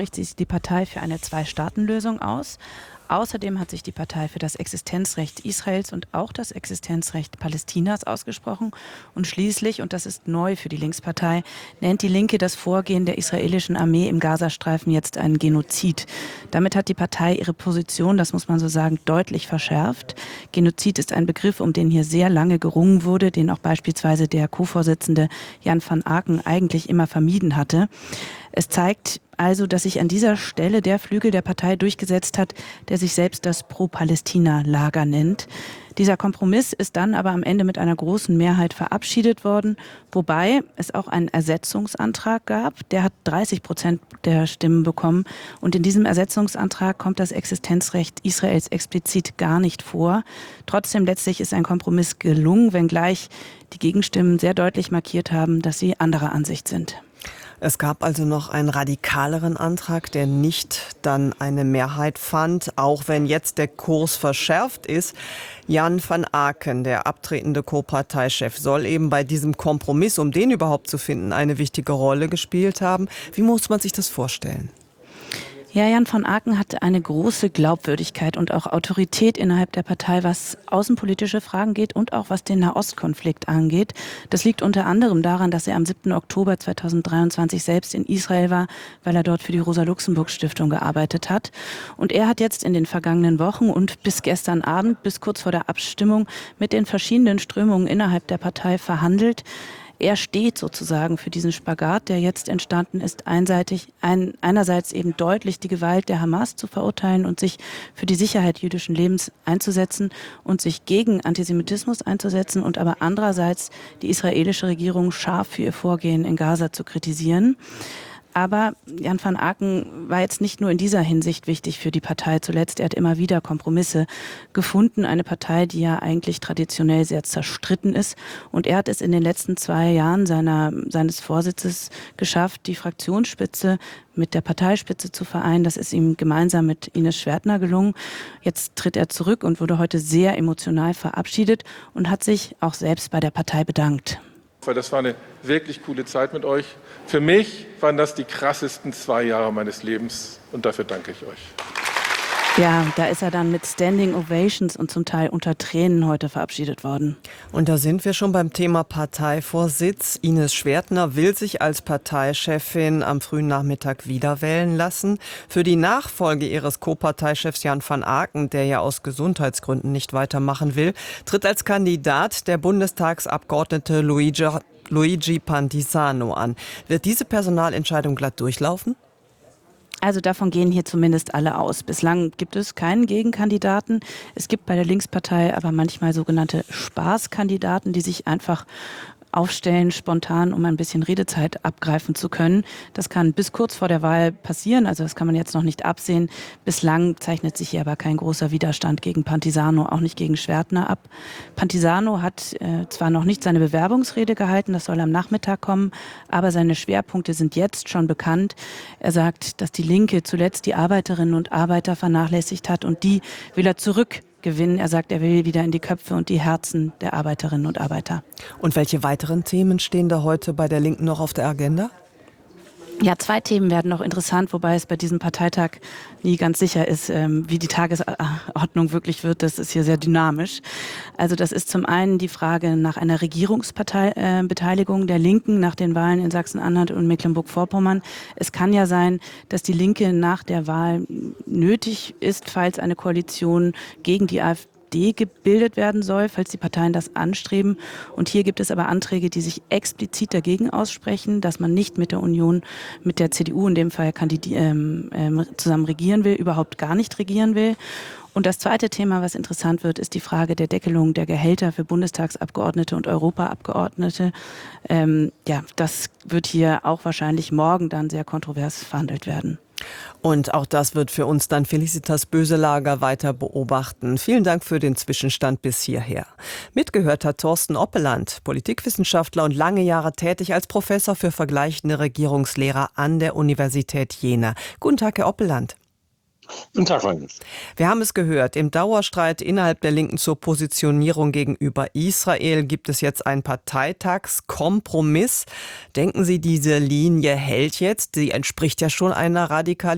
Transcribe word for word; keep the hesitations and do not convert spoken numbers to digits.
spricht sich die Partei für eine Zwei-Staaten-Lösung aus. Außerdem hat sich die Partei für das Existenzrecht Israels und auch das Existenzrecht Palästinas ausgesprochen. Und schließlich, und das ist neu für die Linkspartei, nennt die Linke das Vorgehen der israelischen Armee im Gazastreifen jetzt einen Genozid. Damit hat die Partei ihre Position, das muss man so sagen, deutlich verschärft. Genozid ist ein Begriff, um den hier sehr lange gerungen wurde, den auch beispielsweise der Co-Vorsitzende Jan van Aken eigentlich immer vermieden hatte. Es zeigt also, dass sich an dieser Stelle der Flügel der Partei durchgesetzt hat, der sich selbst das Pro-Palästina-Lager nennt. Dieser Kompromiss ist dann aber am Ende mit einer großen Mehrheit verabschiedet worden, wobei es auch einen Ersetzungsantrag gab. Der hat dreißig Prozent der Stimmen bekommen. Und in diesem Ersetzungsantrag kommt das Existenzrecht Israels explizit gar nicht vor. Trotzdem letztlich ist ein Kompromiss gelungen, wenngleich die Gegenstimmen sehr deutlich markiert haben, dass sie anderer Ansicht sind. Es gab also noch einen radikaleren Antrag, der nicht dann eine Mehrheit fand, auch wenn jetzt der Kurs verschärft ist. Jan van Aken, der abtretende Co-Parteichef, soll eben bei diesem Kompromiss, um den überhaupt zu finden, eine wichtige Rolle gespielt haben. Wie muss man sich das vorstellen? Ja, Jan van Aken hat eine große Glaubwürdigkeit und auch Autorität innerhalb der Partei, was außenpolitische Fragen geht und auch was den Nahostkonflikt angeht. Das liegt unter anderem daran, dass er am siebten Oktober zweitausenddreiundzwanzig selbst in Israel war, weil er dort für die Rosa-Luxemburg-Stiftung gearbeitet hat. Und er hat jetzt in den vergangenen Wochen und bis gestern Abend, bis kurz vor der Abstimmung, mit den verschiedenen Strömungen innerhalb der Partei verhandelt. Er steht sozusagen für diesen Spagat, der jetzt entstanden ist, einseitig, ein, einerseits eben deutlich die Gewalt der Hamas zu verurteilen und sich für die Sicherheit jüdischen Lebens einzusetzen und sich gegen Antisemitismus einzusetzen und aber andererseits die israelische Regierung scharf für ihr Vorgehen in Gaza zu kritisieren. Aber Jan van Aken war jetzt nicht nur in dieser Hinsicht wichtig für die Partei zuletzt. Er hat immer wieder Kompromisse gefunden. Eine Partei, die ja eigentlich traditionell sehr zerstritten ist. Und er hat es in den letzten zwei Jahren seiner, seines Vorsitzes geschafft, die Fraktionsspitze mit der Parteispitze zu vereinen. Das ist ihm gemeinsam mit Ines Schwertner gelungen. Jetzt tritt er zurück und wurde heute sehr emotional verabschiedet und hat sich auch selbst bei der Partei bedankt. Das war eine wirklich coole Zeit mit euch. Für mich waren das die krassesten zwei Jahre meines Lebens und dafür danke ich euch. Ja, da ist er dann mit Standing Ovations und zum Teil unter Tränen heute verabschiedet worden. Und da sind wir schon beim Thema Parteivorsitz. Ines Schwertner will sich als Parteichefin am frühen Nachmittag wiederwählen lassen. Für die Nachfolge ihres Co-Parteichefs Jan van Aken, der ja aus Gesundheitsgründen nicht weitermachen will, tritt als Kandidat der Bundestagsabgeordnete Luigi, Luigi Pantisano an. Wird diese Personalentscheidung glatt durchlaufen? Also davon gehen hier zumindest alle aus. Bislang gibt es keinen Gegenkandidaten. Es gibt bei der Linkspartei aber manchmal sogenannte Spaßkandidaten, die sich einfach aufstellen, spontan, um ein bisschen Redezeit abgreifen zu können. Das kann bis kurz vor der Wahl passieren, also das kann man jetzt noch nicht absehen. Bislang zeichnet sich hier aber kein großer Widerstand gegen Pantisano, auch nicht gegen Schwertner ab. Pantisano hat äh, zwar noch nicht seine Bewerbungsrede gehalten, das soll am Nachmittag kommen, aber seine Schwerpunkte sind jetzt schon bekannt. Er sagt, dass die Linke zuletzt die Arbeiterinnen und Arbeiter vernachlässigt hat und die will er zurück gewinnen. Er sagt, er will wieder in die Köpfe und die Herzen der Arbeiterinnen und Arbeiter. Und welche weiteren Themen stehen da heute bei der Linken noch auf der Agenda? Ja, zwei Themen werden noch interessant, wobei es bei diesem Parteitag nie ganz sicher ist, ähm, wie die Tagesordnung wirklich wird. Das ist hier sehr dynamisch. Also das ist zum einen die Frage nach einer Regierungsbeteiligung äh, der Linken nach den Wahlen in Sachsen-Anhalt und Mecklenburg-Vorpommern. Es kann ja sein, dass die Linke nach der Wahl nötig ist, falls eine Koalition gegen die AfD gebildet werden soll, falls die Parteien das anstreben. Und hier gibt es aber Anträge, die sich explizit dagegen aussprechen, dass man nicht mit der Union, mit der C D U in dem Fall kandidi- ähm, ähm, zusammen regieren will, überhaupt gar nicht regieren will. Und das zweite Thema, was interessant wird, ist die Frage der Deckelung der Gehälter für Bundestagsabgeordnete und Europaabgeordnete. Ähm, ja, das wird hier auch wahrscheinlich morgen dann sehr kontrovers verhandelt werden. Und auch das wird für uns dann Felicitas Böselager weiter beobachten. Vielen Dank für den Zwischenstand bis hierher. Mitgehört hat Thorsten Oppeland, Politikwissenschaftler und lange Jahre tätig als Professor für vergleichende Regierungslehre an der Universität Jena. Guten Tag, Herr Oppeland. Guten Tag, Freunde. Wir haben es gehört, im Dauerstreit innerhalb der Linken zur Positionierung gegenüber Israel gibt es jetzt einen Parteitagskompromiss. Denken Sie, diese Linie hält jetzt? Sie entspricht ja schon einer Radikalisierung.